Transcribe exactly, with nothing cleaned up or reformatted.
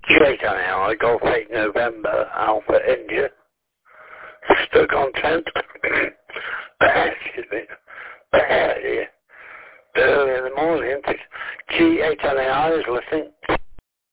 G eight on A I, Golf eight November, Alpha India. Still content. Excuse me. Early in the morning, G eight on A I is listening.